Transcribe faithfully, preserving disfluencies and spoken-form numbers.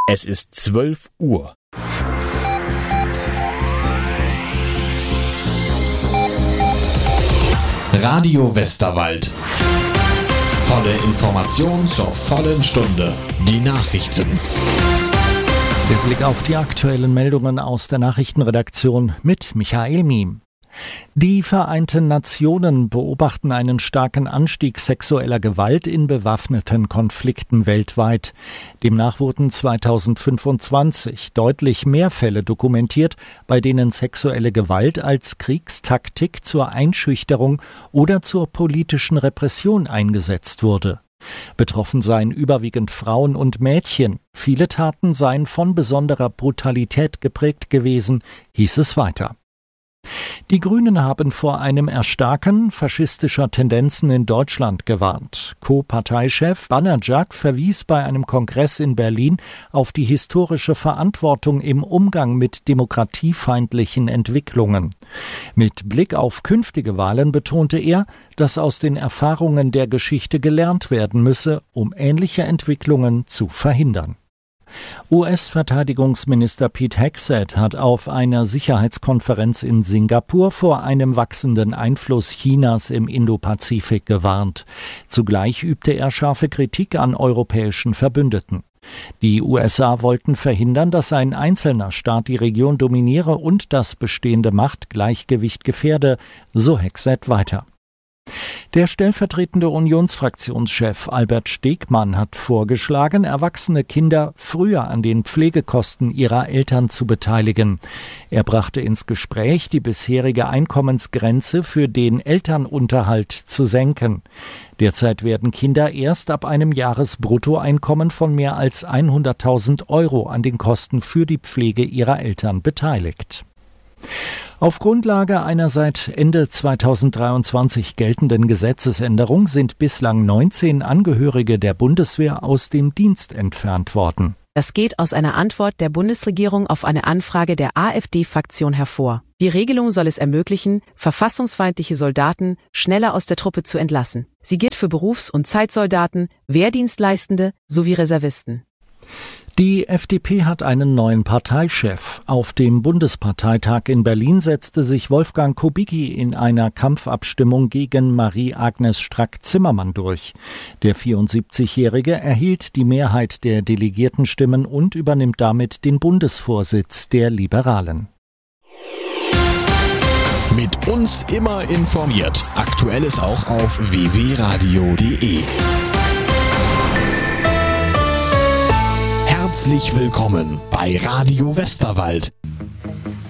Es ist zwölf Uhr. Radio Westerwald. Volle Information zur vollen Stunde. Die Nachrichten. Der Blick auf die aktuellen Meldungen aus der Nachrichtenredaktion mit Michael Miem. Die Vereinten Nationen beobachten einen starken Anstieg sexueller Gewalt in bewaffneten Konflikten weltweit. Demnach wurden zweitausendfünfundzwanzig deutlich mehr Fälle dokumentiert, bei denen sexuelle Gewalt als Kriegstaktik zur Einschüchterung oder zur politischen Repression eingesetzt wurde. Betroffen seien überwiegend Frauen und Mädchen. Viele Taten seien von besonderer Brutalität geprägt gewesen, hieß es weiter. Die Grünen haben vor einem Erstarken faschistischer Tendenzen in Deutschland gewarnt. Co-Parteichef Banerjak verwies bei einem Kongress in Berlin auf die historische Verantwortung im Umgang mit demokratiefeindlichen Entwicklungen. Mit Blick auf künftige Wahlen betonte er, dass aus den Erfahrungen der Geschichte gelernt werden müsse, um ähnliche Entwicklungen zu verhindern. U S-Verteidigungsminister Pete Hegseth hat auf einer Sicherheitskonferenz in Singapur vor einem wachsenden Einfluss Chinas im Indopazifik gewarnt. Zugleich übte er scharfe Kritik an europäischen Verbündeten. Die U S A wollten verhindern, dass ein einzelner Staat die Region dominiere und das bestehende Machtgleichgewicht gefährde, so Hegseth weiter. Der stellvertretende Unionsfraktionschef Albert Stegmann hat vorgeschlagen, erwachsene Kinder früher an den Pflegekosten ihrer Eltern zu beteiligen. Er brachte ins Gespräch, die bisherige Einkommensgrenze für den Elternunterhalt zu senken. Derzeit werden Kinder erst ab einem Jahresbruttoeinkommen von mehr als hunderttausend Euro an den Kosten für die Pflege ihrer Eltern beteiligt. Auf Grundlage einer seit Ende zweitausenddreiundzwanzig geltenden Gesetzesänderung sind bislang neunzehn Angehörige der Bundeswehr aus dem Dienst entfernt worden. Das geht aus einer Antwort der Bundesregierung auf eine Anfrage der AfD-Fraktion hervor. Die Regelung soll es ermöglichen, verfassungsfeindliche Soldaten schneller aus der Truppe zu entlassen. Sie gilt für Berufs- und Zeitsoldaten, Wehrdienstleistende sowie Reservisten. Die F D P hat einen neuen Parteichef. Auf dem Bundesparteitag in Berlin setzte sich Wolfgang Kubicki in einer Kampfabstimmung gegen Marie-Agnes Strack-Zimmermann durch. Der vierundsiebzigjährige erhielt die Mehrheit der Delegiertenstimmen und übernimmt damit den Bundesvorsitz der Liberalen. Mit uns immer informiert. Aktuelles auch auf w w radio punkt d e. Herzlich willkommen bei Radio Westerwald,